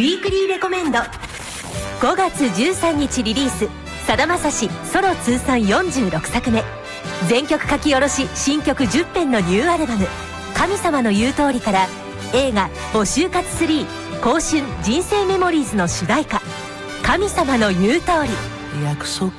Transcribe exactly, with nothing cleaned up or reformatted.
ィークリーレコメンド。ごがつじゅうさんにちリリース、さだまさしソロ通算よんじゅうろくさくめ、全曲書き下ろし新曲じゅっぺんのニューアルバム「神様の言う通り」から映画「募集活スリー香春人生メモリーズ」の主題歌「神様の言う通り」。 約束